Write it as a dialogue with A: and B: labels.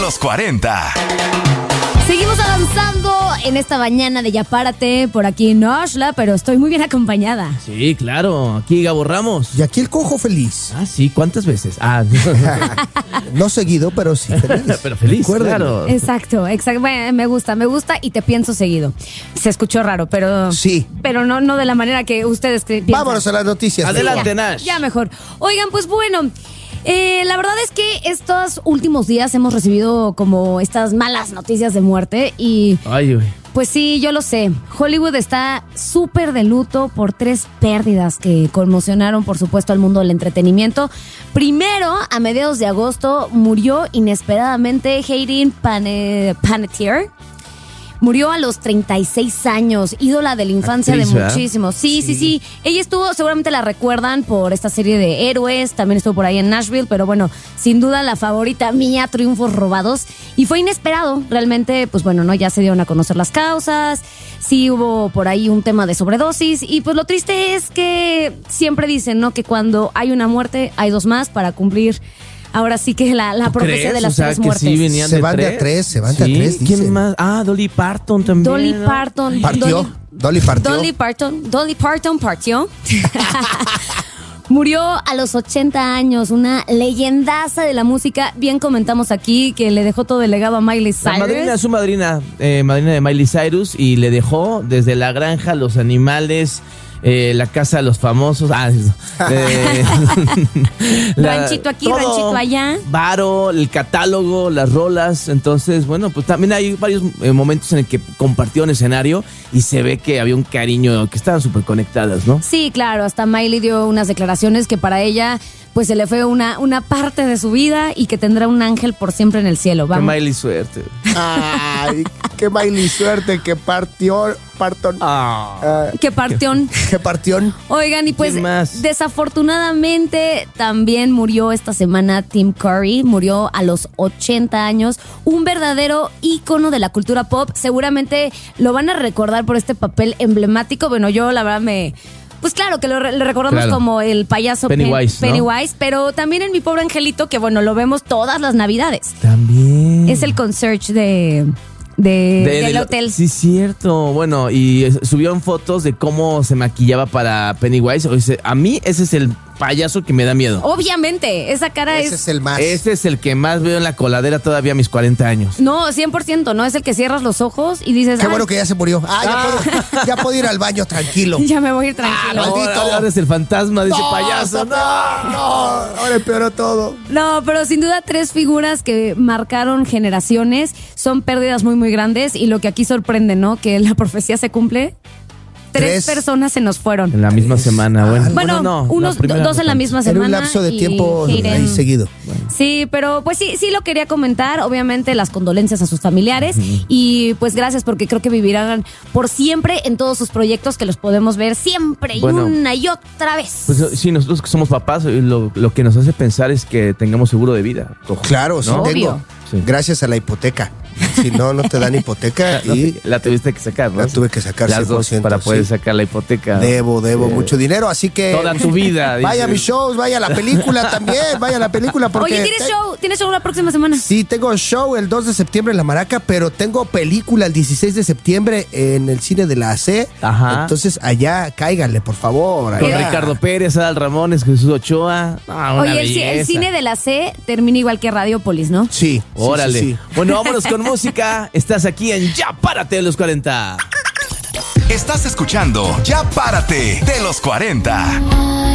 A: Los 40.
B: Seguimos avanzando en esta mañana de Ya Párate por aquí en Oshla, pero estoy muy bien acompañada.
C: Sí, claro, aquí Gabo Ramos.
D: Y aquí el cojo feliz.
C: Ah, sí, ¿cuántas veces?
D: No seguido, pero sí feliz.
C: Pero feliz,
D: Recuérdenlo.
C: claro.
B: Exacto. Bueno, me gusta y te pienso seguido. Se escuchó raro, pero
D: Sí.
B: pero no de la manera que ustedes piensan.
D: Vámonos a las noticias.
C: Adelante,
B: Ya,
C: Nash.
B: ya mejor. Oigan, pues bueno, la verdad es que estos últimos días hemos recibido como estas malas noticias de muerte y
C: Ay, güey.
B: pues sí, yo lo sé. Hollywood está súper de luto por 3 pérdidas que conmocionaron, por supuesto, al mundo del entretenimiento. Primero, a mediados de agosto, murió inesperadamente Hayden Panettiere. Murió a los 36 años, ídola de la infancia
C: Actriz,
B: de
C: ¿verdad?
B: muchísimos. Sí. Ella estuvo, seguramente la recuerdan por esta serie de Héroes, también estuvo por ahí en Nashville, pero bueno, sin duda la favorita mía, Triunfos Robados. Y fue inesperado, realmente, pues bueno, ¿no? Ya se dieron a conocer las causas, sí hubo por ahí un tema de sobredosis, y pues lo triste es que siempre dicen, ¿no? Que cuando hay una muerte, hay 2 más para cumplir. Ahora sí que la profecía
C: ¿Crees?
B: de las
C: O sea,
B: 3
C: que
B: muertes.
C: sí venían
D: Se
C: de
D: van de
C: 3.
D: a 3, se van de a 3,
C: ¿Quién
D: dicen.
C: más? Ah, Dolly Parton también.
B: Dolly
C: ¿no?
B: Parton.
D: Partió. Dolly partió.
B: Dolly Parton partió. Murió a los 80 años, una leyendaza de la música. Bien comentamos aquí que le dejó todo el legado a Miley
C: La
B: Cyrus.
C: madrina, su madrina de Miley Cyrus, y le dejó desde la granja, los animales, la casa de los famosos,
B: Ranchito aquí, ranchito allá.
C: Varo, el catálogo, las rolas. Entonces, bueno, pues también hay varios momentos en el que compartieron escenario y se ve que había un cariño, que estaban súper conectadas, ¿no?
B: Sí, claro, hasta Miley dio unas declaraciones que para ella pues se le fue una parte de su vida y que tendrá un ángel por siempre en el cielo.
C: Qué
B: Vamos.
C: Miley suerte.
D: Ay, qué Miley suerte que partió. Parton.
B: Que partió.
D: Que partió.
B: Oigan, y pues
C: ¿Quién más?
B: desafortunadamente también murió esta semana Tim Curry, murió a los 80 años, un verdadero ícono de la cultura pop. Seguramente lo van a recordar por este papel emblemático. Bueno, yo la verdad pues claro que le recordamos
C: Claro.
B: como el payaso
C: Pennywise, ¿no?
B: Pennywise, pero también en Mi Pobre Angelito, que bueno, lo vemos todas las navidades.
C: También.
B: Es el concierge del hotel.
C: Sí, cierto. Bueno, y subieron fotos de cómo se maquillaba para Pennywise. O sea, a mí ese es el payaso que me da miedo.
B: Obviamente, esa cara
D: Ese es el más.
C: Ese es el que más veo en la coladera todavía a mis 40 años.
B: No, 100%, ¿no? Es el que cierras los ojos y dices...
D: Qué
B: "Ay,
D: bueno que ya se murió. Ya puedo ir al baño tranquilo.
B: ya me voy a ir tranquilo".
D: maldito.
C: Ahora es el fantasma de ese payaso.
D: No, ahora empeoró todo.
B: No, pero sin duda 3 figuras que marcaron generaciones, son pérdidas muy, muy grandes y lo que aquí sorprende, ¿no? Que la profecía se cumple. 3
D: Tres.
B: personas se nos fueron.
C: En la misma semana,
B: Bueno,
C: no,
B: unos
C: la primera
B: 2 en la misma
D: En
B: semana.
D: un lapso de
B: y
D: tiempo
B: Hayden.
D: ahí seguido.
B: Sí, pero pues sí lo quería comentar. Obviamente las condolencias a sus familiares y pues gracias porque creo que vivirán por siempre en todos sus proyectos que los podemos ver siempre y
C: Bueno.
B: una y otra vez.
C: Pues sí, nosotros que somos papás, lo que nos hace pensar es que tengamos seguro de vida. Cojo.
D: Claro, sí
C: ¿No?
D: tengo.
B: Obvio.
C: Sí.
D: Gracias a la hipoteca. Si no, no te dan hipoteca y
C: La tuviste que sacar, ¿no?
D: La tuve que sacar
C: Las dos
D: 100%,
C: para poder
D: sí.
C: sacar la hipoteca.
D: debo mucho dinero, así que
C: Toda tu vida.
D: vaya a
C: dices.
D: mis shows, vaya a la película también, vaya a la película porque
B: Oye, ¿tienes show la próxima semana?
D: Sí, tengo show el 2 de septiembre en La Maraca, pero tengo película el 16 de septiembre en el cine de la AC.
C: Ajá.
D: Entonces allá cáiganle, por favor.
C: Con
D: allá.
C: Ricardo Pérez, Adal Ramones, Jesús Ochoa. Una
B: Oye, el
C: belleza.
B: cine de la C termina igual que Radiopolis, ¿no?
D: Sí.
C: Órale.
D: Sí.
C: Bueno, vámonos con música. Estás aquí en Ya Párate de los 40.
A: Estás escuchando Ya Párate de los 40.